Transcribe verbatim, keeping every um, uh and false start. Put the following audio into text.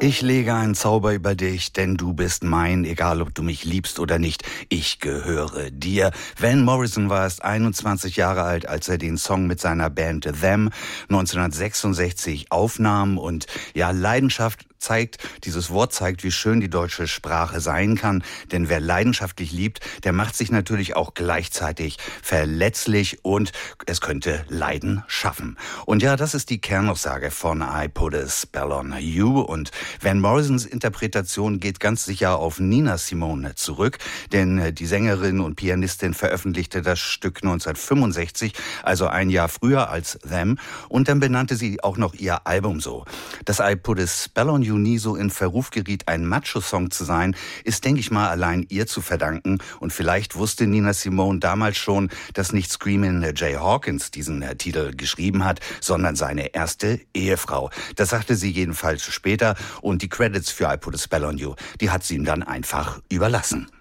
Ich lege einen Zauber über dich, denn du bist mein, egal ob du mich liebst oder nicht. Ich gehöre dir. Van Morrison war erst einundzwanzig Jahre alt, als er den Song mit seiner Band Them neunzehnhundertsechsundsechzig aufnahm. Und ja, Leidenschaft zeigt, dieses Wort zeigt, wie schön die deutsche Sprache sein kann. Denn wer leidenschaftlich liebt, der macht sich natürlich auch gleichzeitig verletzlich und es könnte Leiden schaffen. Und ja, das ist die Kernaussage von I Put a Spell on You. Und Van Morrisons Interpretation geht ganz sicher auf Nina Simone zurück, denn die Sängerin und Pianistin veröffentlichte das Stück neunzehnhundertfünfundsechzig, also ein Jahr früher als Them, und dann benannte sie auch noch ihr Album so. Dass I Put a Spell on You nie so in Verruf geriet, ein Macho-Song zu sein, ist, denke ich mal, allein ihr zu verdanken. Und vielleicht wusste Nina Simone damals schon, dass nicht Screamin' Jay Hawkins diesen äh, Titel geschrieben hat, sondern seine erste Ehefrau. Das sagte sie jedenfalls später. Und die Credits für I Put a Spell on You, die hat sie ihm dann einfach überlassen.